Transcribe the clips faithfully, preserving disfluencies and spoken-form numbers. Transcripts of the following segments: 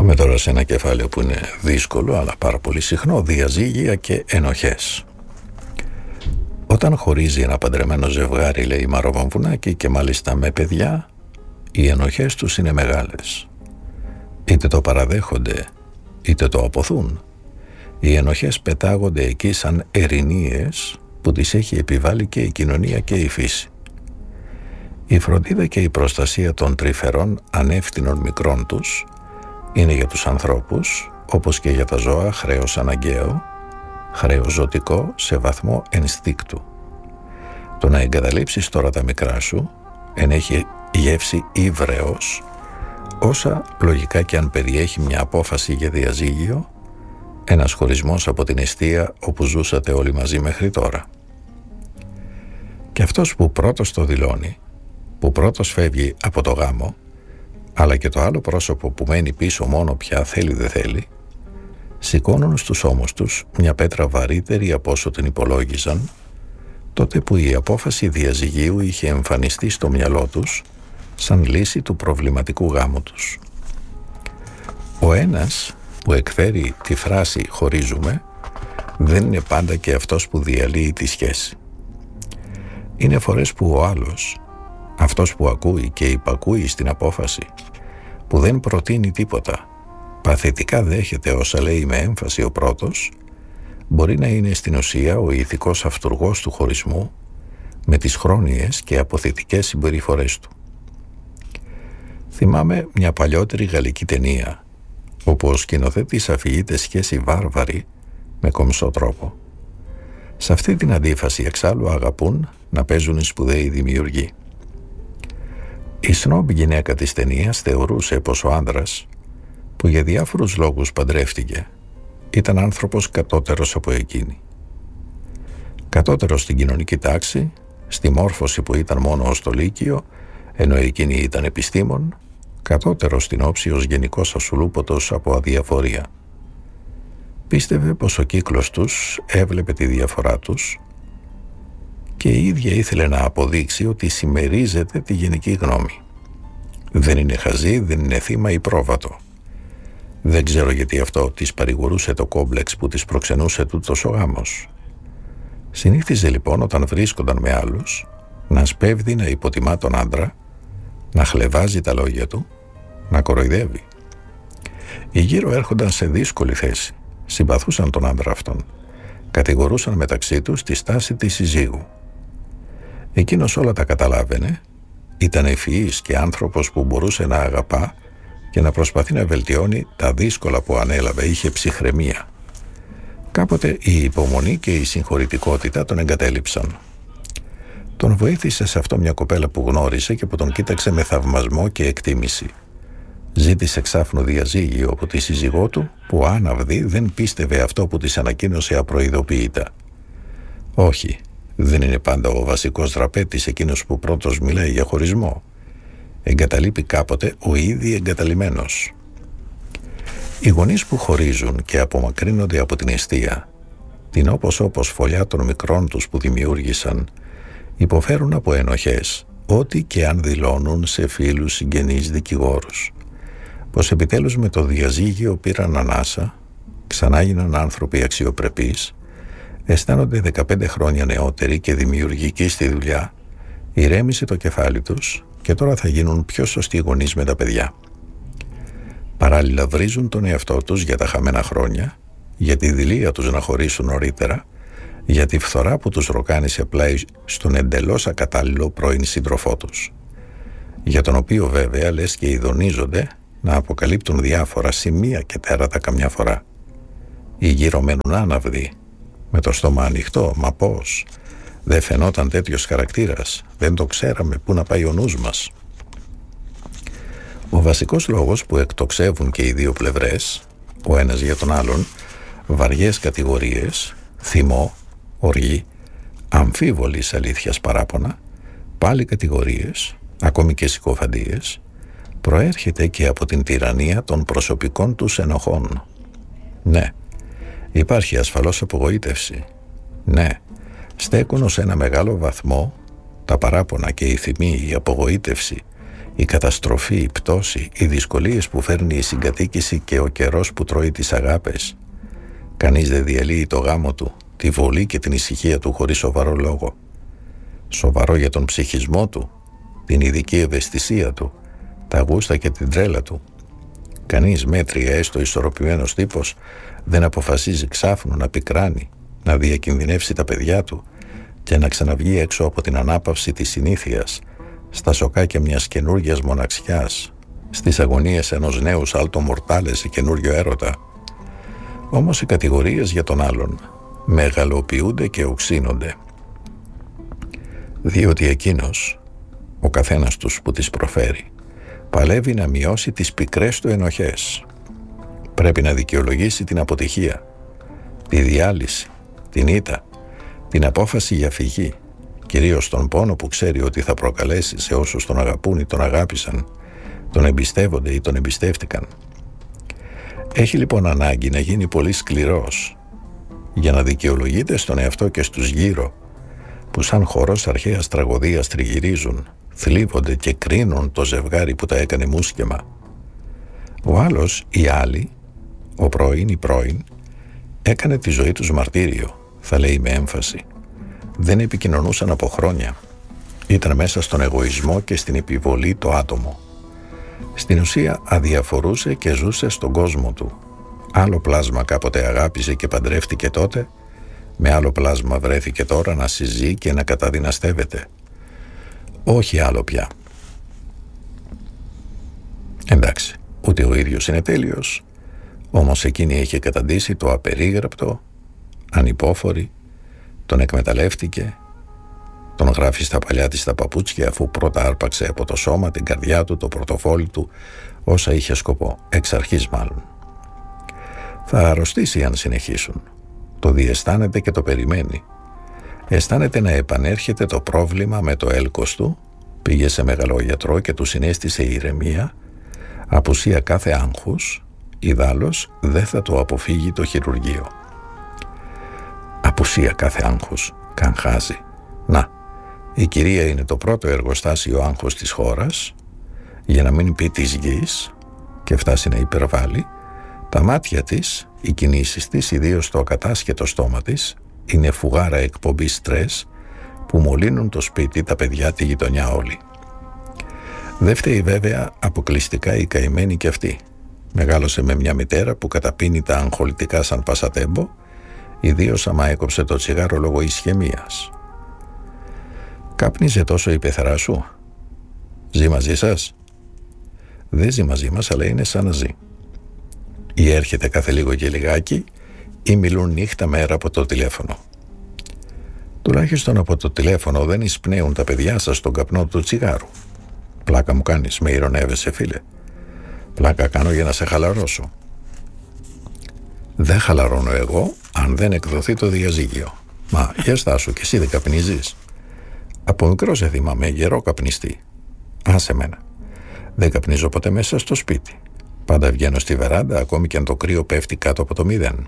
Πάμε τώρα σε ένα κεφάλαιο που είναι δύσκολο αλλά πάρα πολύ συχνό: διαζύγια και ενοχές. Όταν χωρίζει ένα παντρεμένο ζευγάρι, λέει η Μαρό Βαμβουνάκη, και μάλιστα με παιδιά, οι ενοχές τους είναι μεγάλες. Είτε το παραδέχονται είτε το αποθούν, οι ενοχές πετάγονται εκεί σαν ερηνίες που τις έχει επιβάλει και η κοινωνία και η φύση. Η φροντίδα και η προστασία των τρυφερών ανεύθυνων μικρών τους είναι για τους ανθρώπους, όπως και για τα ζώα, χρέος αναγκαίο, χρέος ζωτικό σε βαθμό ενστίκτου. Το να εγκαταλείψεις τώρα τα μικρά σου ενέχει γεύση ύβρεως, όσα λογικά και αν περιέχει μια απόφαση για διαζύγιο, ένας χωρισμός από την εστία όπου ζούσατε όλοι μαζί μέχρι τώρα. Και αυτός που πρώτος το δηλώνει, που πρώτος φεύγει από το γάμο, αλλά και το άλλο πρόσωπο που μένει πίσω μόνο πια θέλει δεν θέλει, σηκώνουν στους ώμους τους μια πέτρα βαρύτερη από όσο την υπολόγιζαν, τότε που η απόφαση διαζυγίου είχε εμφανιστεί στο μυαλό τους σαν λύση του προβληματικού γάμου τους. Ο ένας που εκφέρει τη φράση «χωρίζουμε» δεν είναι πάντα και αυτός που διαλύει τη σχέση. Είναι φορές που ο άλλος, αυτός που ακούει και υπακούει στην απόφαση, που δεν προτείνει τίποτα, παθητικά δέχεται όσα λέει με έμφαση ο πρώτος, μπορεί να είναι στην ουσία ο ηθικός αυτουργός του χωρισμού με τις χρόνιες και αποθητικές συμπεριφορές του. Θυμάμαι μια παλιότερη γαλλική ταινία, όπου ο σκηνοθέτης αφηγείται σχέση βάρβαρη με κομψό τρόπο. Σε αυτή την αντίφαση εξάλλου αγαπούν να παίζουν οι σπουδαίοι δημιουργοί. Η σνόμπ γυναίκα της ταινίας θεωρούσε πως ο άντρας, που για διάφορους λόγους παντρεύτηκε, ήταν άνθρωπος κατώτερος από εκείνη. Κατώτερος στην κοινωνική τάξη, στη μόρφωση που ήταν μόνο ως το λύκειο, ενώ εκείνη ήταν επιστήμον, κατώτερος στην όψη ως γενικός ασουλούποτος από αδιαφορία. Πίστευε πως ο κύκλος τους έβλεπε τη διαφορά τους και η ίδια ήθελε να αποδείξει ότι συμμερίζεται τη γενική γνώμη. Δεν είναι χαζή, δεν είναι θύμα ή πρόβατο. Δεν ξέρω γιατί αυτό της παρηγορούσε το κόμπλεξ που της προξενούσε τούτος ο γάμος. Συνήθιζε λοιπόν όταν βρίσκονταν με άλλους να σπέβδει να υποτιμά τον άντρα, να χλεβάζει τα λόγια του, να κοροϊδεύει. Οι γύρω έρχονταν σε δύσκολη θέση, συμπαθούσαν τον άντρα αυτόν, κατηγορούσαν μεταξύ τους τη στάση της συζύγου. Εκείνος όλα τα καταλάβαινε, ήταν ευφυής και άνθρωπος που μπορούσε να αγαπά και να προσπαθεί να βελτιώνει τα δύσκολα που ανέλαβε, είχε ψυχραιμία. Κάποτε η υπομονή και η συγχωρητικότητα τον εγκατέλειψαν. Τον βοήθησε σε αυτό μια κοπέλα που γνώρισε και που τον κοίταξε με θαυμασμό και εκτίμηση. Ζήτησε εξάφνου διαζύγιο από τη σύζυγό του, που άναυδη δεν πίστευε αυτό που της ανακοίνωσε απροειδοποιητά. Όχι, δεν είναι πάντα ο βασικός δραπέτης εκείνος που πρώτος μιλάει για χωρισμό. Εγκαταλείπει κάποτε ο ήδη εγκαταλειμμένος. Οι γονείς που χωρίζουν και απομακρύνονται από την εστία, την όπως όπως φωλιά των μικρών τους που δημιούργησαν, υποφέρουν από ενοχές, ό,τι και αν δηλώνουν σε φίλους, συγγενείς, δικηγόρους. Πως επιτέλους με το διαζύγιο πήραν ανάσα, ξανά γίναν άνθρωποι αξιοπρεπείς, αισθάνονται δεκαπέντε χρόνια νεότεροι και δημιουργικοί στη δουλειά, ηρέμησε το κεφάλι τους και τώρα θα γίνουν πιο σωστοί γονείς με τα παιδιά. Παράλληλα βρίζουν τον εαυτό τους για τα χαμένα χρόνια, για τη δειλία τους να χωρίσουν νωρίτερα, για τη φθορά που τους ροκάνησε πλάι στον εντελώς ακατάλληλο πρώην σύντροφό τους, για τον οποίο βέβαια λες και ειδονίζονται να αποκαλύπτουν διάφορα σημεία και τέρατα καμιά φορά. Οι γύρω μένουν άναυδοι, με το στόμα ανοιχτό, μα πώς? Δεν φαινόταν τέτοιος χαρακτήρας, δεν το ξέραμε πού να πάει ο νους μας. Ο βασικός λόγος που εκτοξεύουν και οι δύο πλευρές, ο ένας για τον άλλον, βαριές κατηγορίες, θυμό, οργή, αμφίβολης αλήθειας παράπονα, πάλι κατηγορίες, ακόμη και συκοφαντίες, προέρχεται και από την τυραννία των προσωπικών τους ενοχών. Ναι, υπάρχει ασφαλώς απογοήτευση. Ναι, στέκουν ως ένα μεγάλο βαθμό τα παράπονα και η θυμή, η απογοήτευση, Η καταστροφή, η πτώση, οι δυσκολίες που φέρνει η συγκατοίκηση και ο καιρός που τρώει τις αγάπες. Κανείς δεν διαλύει το γάμο του, τη βολή και την ησυχία του χωρίς σοβαρό λόγο. Σοβαρό για τον ψυχισμό του, την ειδική ευαισθησία του, τα γούστα και την τρέλα του. Κανείς μέτρια, έστω ισορροπημένος τύπος, δεν αποφασίζει ξάφνου να πικράνει, να διακινδυνεύσει τα παιδιά του και να ξαναβγεί έξω από την ανάπαυση της συνήθειας, στα σοκάκια μιας καινούργιας μοναξιάς, στις αγωνίες ενός νέου σάλτο μορτάλε σε καινούριο έρωτα. Όμως οι κατηγορίες για τον άλλον μεγαλοποιούνται και οξύνονται, διότι εκείνος, ο καθένας τους που τις προφέρει, παλεύει να μειώσει τις πικρές του ενοχές. Πρέπει να δικαιολογήσει την αποτυχία, τη διάλυση, την ήττα, την απόφαση για φυγή, κυρίως τον πόνο που ξέρει ότι θα προκαλέσει σε όσους τον αγαπούν ή τον αγάπησαν, τον εμπιστεύονται ή τον εμπιστεύτηκαν. Έχει λοιπόν ανάγκη να γίνει πολύ σκληρός για να δικαιολογείται στον εαυτό και στους γύρω, που σαν χορός αρχαίας τραγωδίας τριγυρίζουν, θλίβονται και κρίνουν το ζευγάρι που τα έκανε μουσκεμα. Ο άλλος, η άλλη, ο πρώην ή πρώην, έκανε τη ζωή τους μαρτύριο, θα λέει με έμφαση. Δεν επικοινωνούσαν από χρόνια. Ήταν μέσα στον εγωισμό και στην επιβολή το άτομο. Στην ουσία αδιαφορούσε και ζούσε στον κόσμο του. Άλλο πλάσμα κάποτε αγάπησε και παντρεύτηκε τότε, με άλλο πλάσμα βρέθηκε τώρα να συζεί και να καταδυναστεύεται. Όχι άλλο πια. Εντάξει, ούτε ο ίδιος είναι τέλειος, όμως εκείνη είχε καταντήσει το απερίγραπτο, ανυπόφορη, τον εκμεταλλεύτηκε, τον γράφει στα παλιά της τα παπούτσια αφού πρώτα άρπαξε από το σώμα, την καρδιά του, το πορτοφόλι του, όσα είχε σκοπό, εξ αρχής μάλλον. Θα αρρωστήσει αν συνεχίσουν. Το διαισθάνεται και το περιμένει. Αισθάνεται να επανέρχεται το πρόβλημα με το έλκος του, πήγε σε μεγαλόγιατρο και του συνέστησε ηρεμία, απουσία κάθε άγχους, ιδάλλως δεν θα το αποφύγει το χειρουργείο. Απουσία κάθε άγχους, καγχάζει. Να, η κυρία είναι το πρώτο εργοστάσιο άγχος της χώρας, για να μην πει της γης και φτάσει να υπερβάλλει. Τα μάτια της, οι κινήσεις της, ιδίως το ακατάσχετο στόμα της, είναι φουγάρα εκπομπή στρες που μολύνουν το σπίτι, τα παιδιά, τη γειτονιά όλοι. Δεν φταίει βέβαια αποκλειστικά η καημένη κι αυτή. Μεγάλωσε με μια μητέρα που καταπίνει τα αγχολητικά σαν πασατέμπο, ιδίως άμα έκοψε το τσιγάρο λόγω ισχυμίας. Κάπνιζε τόσο η πεθερά σου? Ζει μαζί σας? Δεν ζει μαζί μας, αλλά είναι σαν να ζει. Ή έρχεται κάθε λίγο και λιγάκι, ή μιλούν νύχτα μέρα από το τηλέφωνο. Τουλάχιστον από το τηλέφωνο δεν εισπνέουν τα παιδιά σας στον καπνό του τσιγάρου. Πλάκα μου κάνεις, με ειρωνεύεσαι φίλε. Πλάκα κάνω για να σε χαλαρώσω. Δεν χαλαρώνω εγώ αν δεν εκδοθεί το διαζύγιο. Μα για στάσου, και εσύ δεν καπνίζεις? Από μικρό σε θυμάμαι γερό καπνιστή. Άσε μένα. Δεν καπνίζω ποτέ μέσα στο σπίτι. Πάντα βγαίνω στη βεράντα, ακόμη και αν το κρύο πέφτει κάτω από το μηδέν.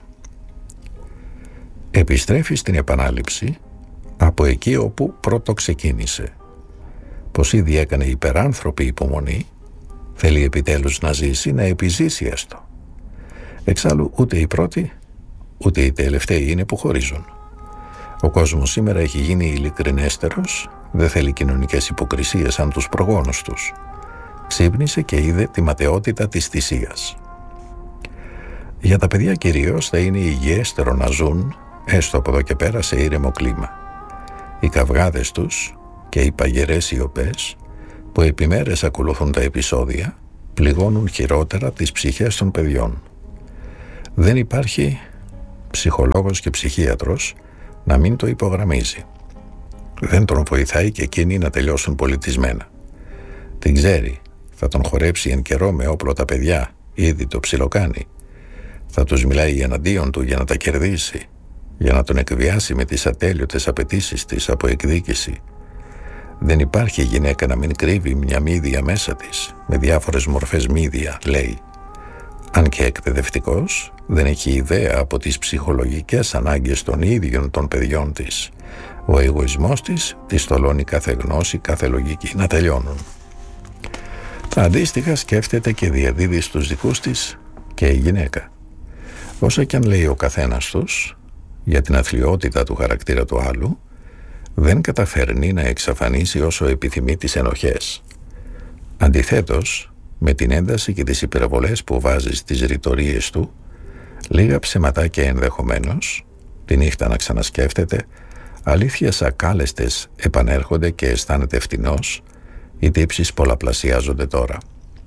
Επιστρέφει στην επανάληψη από εκεί όπου πρώτο ξεκίνησε. Πως ήδη έκανε υπεράνθρωπη υπομονή, θέλει επιτέλους να ζήσει, να επιζήσει έστω. Εξάλλου ούτε οι πρώτοι ούτε οι τελευταίοι είναι που χωρίζουν. Ο κόσμος σήμερα έχει γίνει ειλικρινέστερος, δεν θέλει κοινωνικές υποκρισίες σαν τους προγόνους τους. Ξύπνησε και είδε τη ματαιότητα της θυσίας. Για τα παιδιά κυρίως θα είναι υγιέστερο να ζουν, έστω από εδώ και πέρα, σε ήρεμο κλίμα. Οι καυγάδες τους και οι παγερές σιωπές που επιμέρες ακολουθούν τα επεισόδια πληγώνουν χειρότερα τις ψυχές των παιδιών. Δεν υπάρχει ψυχολόγος και ψυχίατρος να μην το υπογραμμίζει. Δεν τον βοηθάει και εκείνοι να τελειώσουν πολιτισμένα. Την ξέρει, θα τον χορέψει εν καιρό με όπλο τα παιδιά, ήδη το ψιλοκάνει. Θα τους μιλάει εναντίον του για να τα κερδίσει, για να τον εκβιάσει με τις ατέλειωτες απαιτήσεις της από εκδίκηση. Δεν υπάρχει γυναίκα να μην κρύβει μια μύδια μέσα της, με διάφορες μορφές μύδια, λέει. Αν και εκπαιδευτικός, δεν έχει ιδέα από τις ψυχολογικές ανάγκες των ίδιων των παιδιών της. Ο εγωισμός της της τολώνει κάθε γνώση, κάθε λογική να τελειώνουν. Αντίστοιχα σκέφτεται και διαδίδει στους δικούς της και η γυναίκα. Όσα κι αν λέει ο καθένας τους για την αθλιότητα του χαρακτήρα του άλλου, δεν καταφέρνει να εξαφανίσει όσο επιθυμεί τις ενοχές. Αντιθέτως, με την ένταση και τις υπερβολές που βάζει στις ρητορίες του, λίγα ψεματάκια ενδεχομένως, τη νύχτα να ξανασκέφτεται, αλήθειες ακάλεστες επανέρχονται και αισθάνεται φτηνός, οι τύψεις πολλαπλασιάζονται τώρα.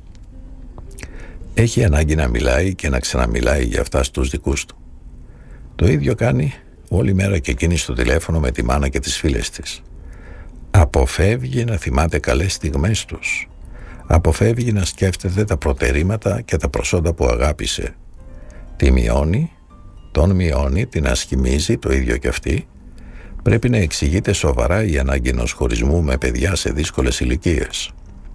Έχει ανάγκη να μιλάει και να ξαναμιλάει για αυτά στους δικούς του. Το ίδιο κάνει όλη μέρα και εκείνη στο τηλέφωνο με τη μάνα και τις φίλες της. Αποφεύγει να θυμάται καλές στιγμές τους. Αποφεύγει να σκέφτεται τα προτερήματα και τα προσόντα που αγάπησε. Τη μειώνει, τον μειώνει, την ασχημίζει, το ίδιο κι αυτή. Πρέπει να εξηγείται σοβαρά η ανάγκη ενός χωρισμού με παιδιά σε δύσκολες ηλικίες.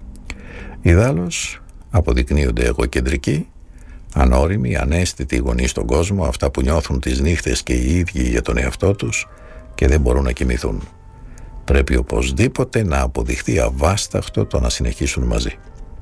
Ιδάλλως αποδεικνύονται εγωκεντρικοί, ανώριμοι, αναίσθητοι γονείς στον κόσμο, αυτά που νιώθουν τις νύχτες και οι ίδιοι για τον εαυτό τους και δεν μπορούν να κοιμηθούν. Πρέπει οπωσδήποτε να αποδειχθεί αβάσταχτο το να συνεχίσουν μαζί.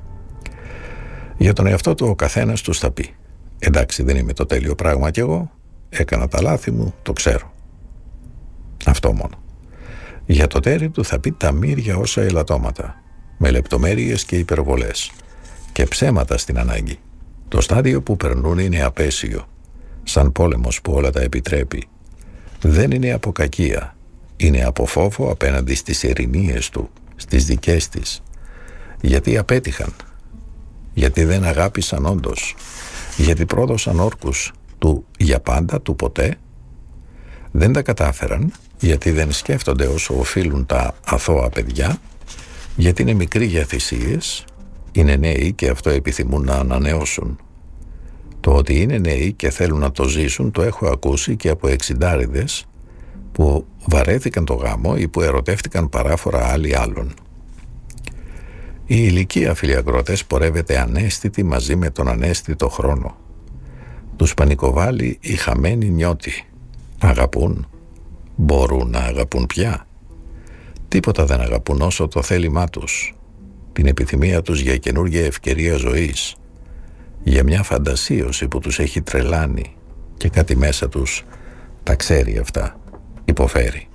Για τον εαυτό του ο καθένας τους θα πει: εντάξει, δεν είμαι το τέλειο πράγμα κι εγώ, έκανα τα λάθη μου, το ξέρω. Αυτό μόνο. Για το τέρι του θα πει τα μύρια όσα ελαττώματα, με λεπτομέρειες και υπερβολές και ψέματα στην ανάγκη. Το στάδιο που περνούν είναι απέσιο, σαν πόλεμος που όλα τα επιτρέπει. Δεν είναι από κακία, είναι από φόβο απέναντι στις ερηνίες του, στις δικές της. Γιατί απέτυχαν, γιατί δεν αγάπησαν όντως, γιατί πρόδωσαν όρκους του για πάντα, του ποτέ. Δεν τα κατάφεραν, γιατί δεν σκέφτονται όσο οφείλουν τα αθώα παιδιά, γιατί είναι μικροί για θυσίες, είναι νέοι και αυτό επιθυμούν να ανανεώσουν. Το ότι είναι νέοι και θέλουν να το ζήσουν το έχω ακούσει και από εξιντάριδες που βαρέθηκαν το γάμο ή που ερωτεύτηκαν παράφορα άλλοι άλλων. Η ηλικία, φίλοι αγρότες, πορεύεται ανέστητη μαζί με τον ανέστητο χρόνο. Τους πανικοβάλλει οι χαμένοι νιώτοι. Αγαπούν, μπορούν να αγαπούν πια. Τίποτα δεν αγαπούν όσο το θέλημά τους, την επιθυμία τους για καινούργια ευκαιρία ζωής, για μια φαντασίωση που τους έχει τρελάνει και κάτι μέσα τους τα ξέρει αυτά, υποφέρει.